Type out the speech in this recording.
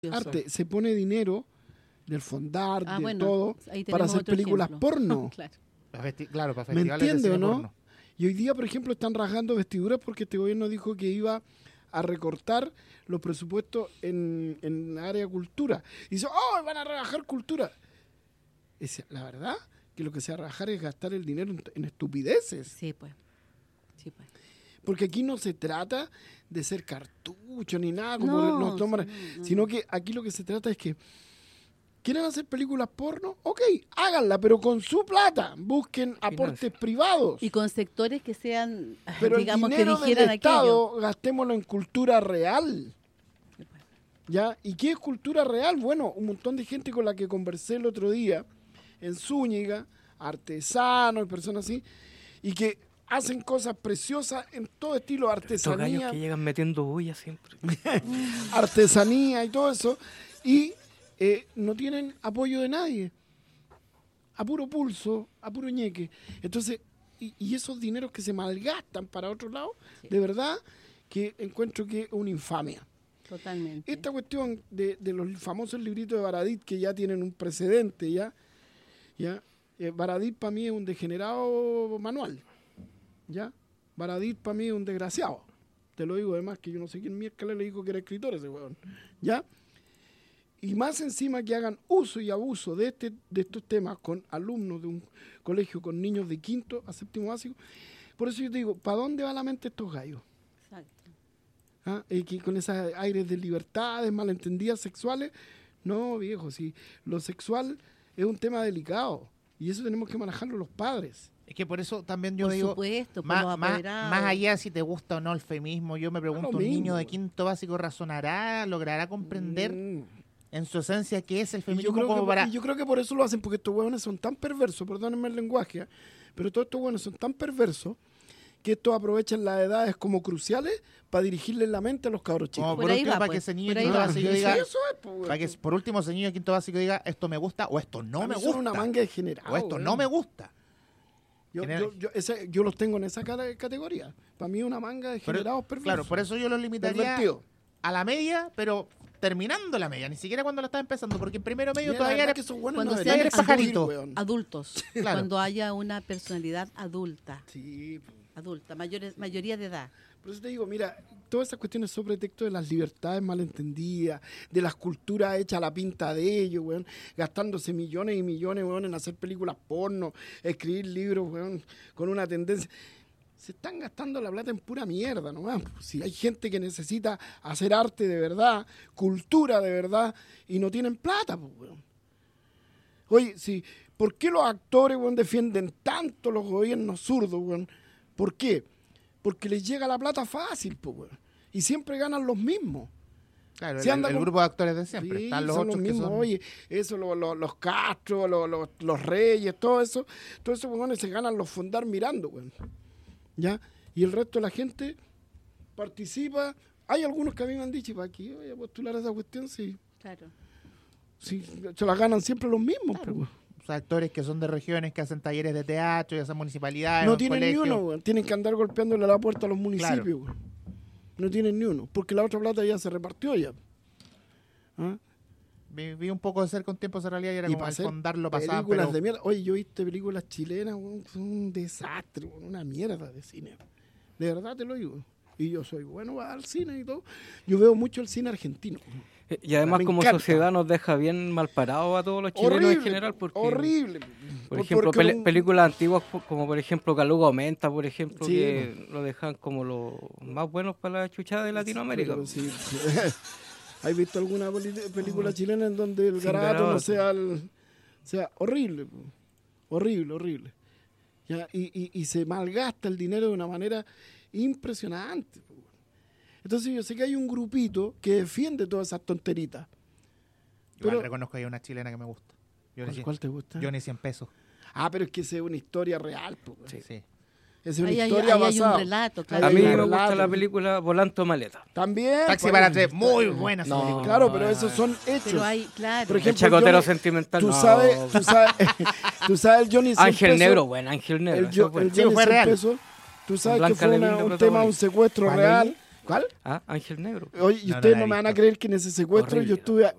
arte, se pone dinero del Fondar, de bueno, todo, ahí para tenemos hacer otro películas ejemplo. porno. Claro. Claro, para ¿Me festivales de entiende cine o no? porno. Y hoy día, por ejemplo, están rasgando vestiduras porque este gobierno dijo que iba a recortar los presupuestos en área cultura. Y dice, ¡oh, van a rebajar cultura! La verdad que lo que se va a rebajar es gastar el dinero en estupideces. Sí, pues. Sí, pues. Porque aquí no se trata de ser cartucho ni nada, como No, nos toman, no. sino que aquí lo que se trata es que ¿quieren hacer películas porno? Ok, háganla, pero con su plata. Busquen aportes privados. Y con sectores que sean, Pero digamos, el que dinero dijeran del aquello. Estado, gastémoslo en cultura real. ¿Ya? ¿Y qué es cultura real? Bueno, un montón de gente con la que conversé el otro día en Zúñiga, artesanos y personas así, y que hacen cosas preciosas en todo estilo, Estos gallos artesanía, que llegan metiendo bulla siempre. artesanía y todo eso, y no tienen apoyo de nadie, a puro pulso, a puro ñeque. Entonces, y esos dineros que se malgastan para otro lado, Sí. de verdad que encuentro que es una infamia. Totalmente. Esta cuestión de los famosos libritos de Baradit que ya tienen un precedente, ¿ya? Baradit para mí es un degenerado manual, ¿ya? Baradit para mí es un desgraciado. Te lo digo además que yo no sé quién miércoles le dijo que era escritor ese weón, ¿ya? Y más encima que hagan uso y abuso de estos temas con alumnos de un colegio con niños de quinto a séptimo básico. Por eso yo te digo, ¿para dónde va la mente de estos gallos? Exacto. ¿Ah? Que con esos aires de libertades malentendidas sexuales. No, viejo, si lo sexual es un tema delicado y eso tenemos que manejarlo los padres. Es que por eso también yo Por digo, supuesto, por más, los más, apoderados. más allá si te gusta o no el feminismo, yo me pregunto, lo ¿un mismo, niño de güey. quinto básico razonará, logrará comprender en su esencia qué es el Y yo, feminismo creo como que, para... y yo creo que por eso lo hacen, porque estos huevones son tan perversos, perdónenme el lenguaje, pero todos estos huevones son tan perversos que estos aprovechan las edades como cruciales para dirigirle la mente a los cabros chicos. Como Por por ahí último, va, para pues, que ese niño por de ahí quinto va. básico Sí, diga, eso es, pues, para que por último ese niño de quinto básico diga, esto me gusta o esto no me Son gusta. una manga degenerada. O esto no me gusta. Yo los tengo en esa categoría. Para mí una manga de generados perversos. Claro, por eso yo los limitaría Pervertido. a la media, pero terminando la media, ni siquiera cuando la estás empezando, porque en primero medio Mira, la todavía verdad eres... que esos buenos cuando no sean deberían pajarito. existir, weón. Adultos. Claro. Cuando haya una personalidad adulta. Sí, pues. Adulta, mayoría de edad. Por eso te digo, mira, todas esas cuestiones son pretexto de las libertades malentendidas, de las culturas hechas a la pinta de ellos, weón, gastándose millones y millones, weón, en hacer películas porno, escribir libros, weón, con una tendencia. Se están gastando la plata en pura mierda, nomás. Si hay gente que necesita hacer arte de verdad, cultura de verdad, y no tienen plata, pues, weón. Oye, sí, ¿por qué los actores, weón, defienden tanto los gobiernos zurdos, weón? ¿Por qué? Porque les llega la plata fácil, pues, weón. Y siempre ganan los mismos. Claro, Si anda el con- grupo de actores de siempre. Sí, Están los son otros los que mismos. son... Oye, eso, los Castro, los Reyes, todo eso, todos esos weones se ganan los fondar mirando, weón. ¿Ya? Y el resto de la gente participa. Hay algunos que a mí me han dicho, ¿para qué voy a postular a esa cuestión? Sí, Claro. sí, se la ganan siempre los mismos, pues, weón. O sea, actores que son de regiones, que hacen talleres de teatro y hacen municipalidades. No en tienen ni colegios. uno, weón. Tienen que andar golpeándole a la puerta a los municipios, Claro. weón. No tienen ni uno, porque la otra plata ya se repartió ya. ¿Ah? Vi un poco de cerca un tiempo esa realidad y era Y como para al hacer fondar lo pasaban, películas pero... de mierda. Oye, yo viste películas chilenas, weón, son un desastre, weón, una mierda de cine. De verdad te lo digo. Y yo soy bueno al cine y todo. Yo veo mucho el cine argentino. Y además Me como encanta. sociedad nos deja bien mal parados a todos los chilenos en general. Porque, horrible. Por ejemplo, porque un- películas antiguas como por ejemplo Caluga Aumenta, por ejemplo, Sí, que lo dejan como los más buenos para la chuchada de Latinoamérica. Pero sí. ¿Has visto alguna película chilena en donde el Sin garabato no garabato. sea horrible? Horrible, horrible. ¿Ya? Y se malgasta el dinero de una manera impresionante. Entonces yo sé que hay un grupito que defiende todas esas tonteritas. Igual pero- reconozco que hay una chilena que me gusta. ¿Cuál te gusta? Johnny 100 pesos. Ah, pero es que esa es una historia real. Po, güey. Sí. Es una Ahí hay historia un basada. relato, claro. A Ahí mí hay me un gusta relato. la película Volante o Maleta. También. Taxi pues, para tres, muy buena esa No. película. Claro, pero esos son hechos. Pero hay, claro. Por El ejemplo, chacotero Johnny- sentimental. Tú no. sabes, tú sabes el Johnny 100 Ángel pesos, Negro, bueno, Ángel Negro. El, eso es bueno. Johnny Sí, fue 100 real. pesos, tú sabes Blanca que fue Levin de un tema, un protagonista. secuestro ¿Cuál real. es? ¿Cuál? Ah, Ángel Negro. Oye, y No, ustedes no la no he me van a visto. creer que en ese secuestro Horrible. yo estuve